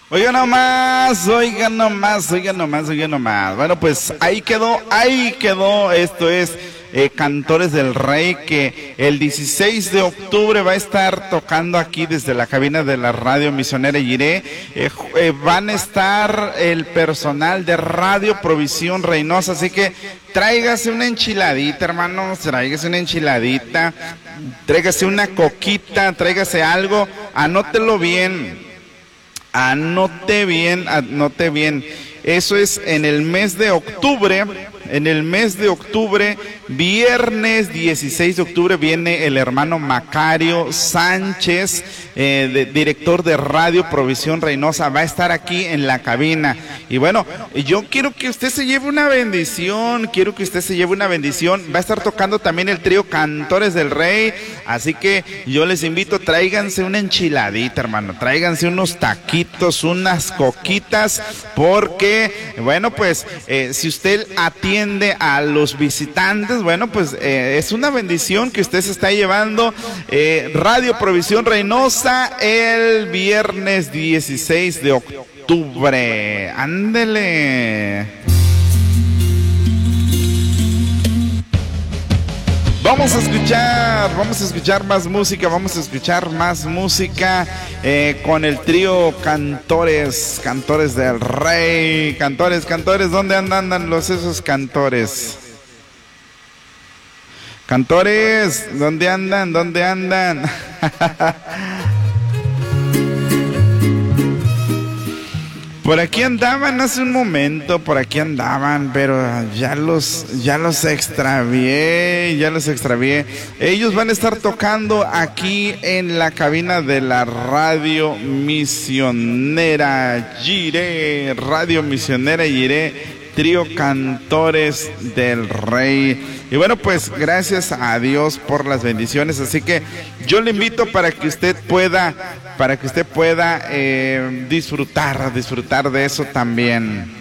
Oigan nomás, oigan nomás, oigan nomás, oigan nomás. Bueno, pues ahí quedó. Esto es Cantores del Rey, que el 16 de octubre va a estar tocando aquí desde la cabina de la Radio Misionera Jiré. Van a estar el personal de Radio Provisión Reynosa, así que tráigase una enchiladita, hermanos, tráigase una enchiladita, tráigase una coquita, tráigase algo, anótelo bien. Anote bien. Eso es en el mes de octubre. Viernes 16 de octubre, viene el hermano Macario Sánchez, director de Radio Provisión Reynosa. Va a estar aquí en la cabina. Y bueno, yo quiero que usted se lleve una bendición. Va a estar tocando también el trío Cantores del Rey. Así que yo les invito, tráiganse una enchiladita, hermano. Tráiganse unos taquitos, unas coquitas. Porque, bueno, pues, si usted atiende a los visitantes, bueno, pues es una bendición que usted se está llevando. Radio Provisión Reynosa el viernes 16 de octubre. Ándele. Vamos a escuchar más música, con el trío Cantores del Rey. Cantores, ¿dónde andan esos cantores? Cantores, ¿dónde andan? Por aquí andaban hace un momento, pero ya los extravié. Ellos van a estar tocando aquí en la cabina de la Radio Misionera Jiré, trío Cantores del Rey. Y bueno, pues gracias a Dios por las bendiciones, así que yo le invito para que usted pueda disfrutar de eso también.